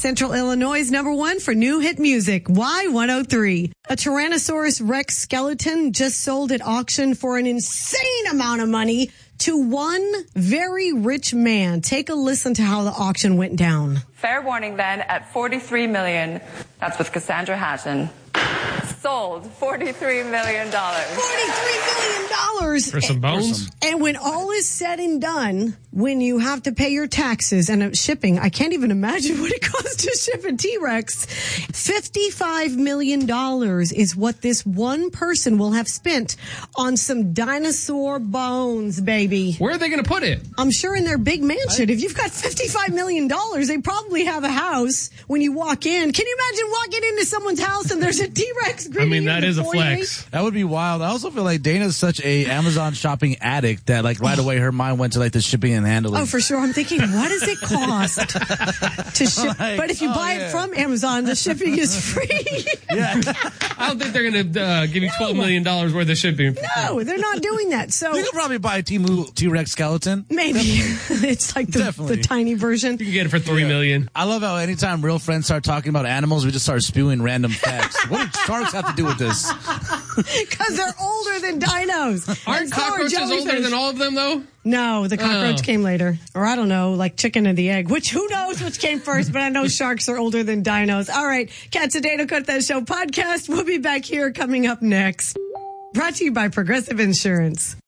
Central Illinois' #1 for new hit music, Y103. A Tyrannosaurus Rex skeleton just sold at auction for an insane amount of money to one very rich man. Take a listen to how the auction went down. Fair warning then, at $43 million, that's with Cassandra Hatton. Sold $43 million. $43 million! For some bones? And when all is said and done, when you have to pay your taxes and shipping, I can't even imagine what it costs to ship a T-Rex. $55 million is what this one person will have spent on some dinosaur bones, baby. Where are they going to put it? I'm sure in their big mansion. If you've got $55 million, they probably have a house when you walk in. Can you imagine walking into someone's house and there's a T-Rex greeting you? That is a flex. That would be wild. I also feel like Dana's such a Amazon shopping addict that like right away her mind went to like the shipping and handling. Oh, for sure. I'm thinking, what does it cost to ship? Like, but if you buy it from Amazon, the shipping is free. Yeah. I don't think they're going to give you $12 million worth of shipping. No, they're not doing that. So you could probably buy a T-Rex skeleton. Maybe. It's like the tiny version. You can get it for $3 million. I love how anytime real friends start talking about animals, we just start spewing random facts. What do sharks have to do with this? Because they're older than dinos. Aren't cockroaches older than all of them, though? No, the cockroach came later. Or I don't know, like chicken and the egg, which who knows which came first, but I know sharks are older than dinos. All right, Cats and Dana Cortez Show podcast. We'll be back here coming up next. Brought to you by Progressive Insurance.